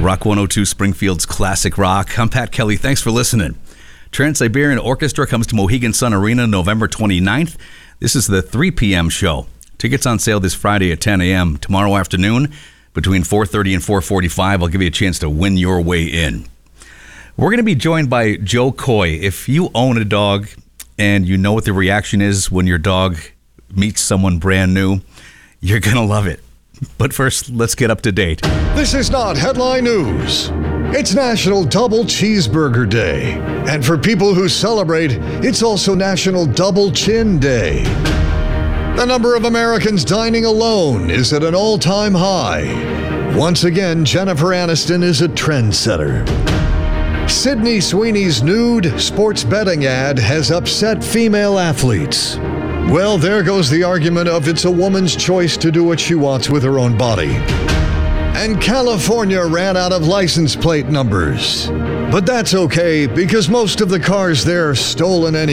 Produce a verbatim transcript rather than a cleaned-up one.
Rock one oh two, Springfield's classic rock. I'm Pat Kelly. Thanks for listening. Trans-Siberian Orchestra comes to Mohegan Sun Arena November twenty-ninth. This is the three p.m. show. Tickets on sale this Friday at ten a.m. Tomorrow afternoon, between four thirty and four forty-five, I'll give you a chance to win your way in. We're going to be joined by Joe Coy. If you own a dog and you know what the reaction is when your dog meets someone brand new, you're going to love it. But first, let's get up to date. This is not headline news. It's National Double Cheeseburger Day. And for people who celebrate, it's also National Double Chin Day. The number of Americans dining alone is at an all-time high. Once again, Jennifer Aniston is a trendsetter. Sydney Sweeney's nude sports betting ad has upset female athletes. Well, there goes the argument of it's a woman's choice to do what she wants with her own body. And California ran out of license plate numbers. But that's okay, because most of the cars there are stolen anyway.